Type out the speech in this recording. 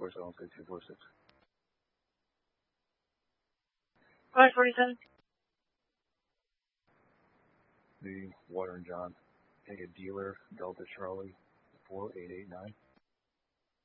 2476246. 547. The Water and John. Take a dealer, Delta Charlie, 4889.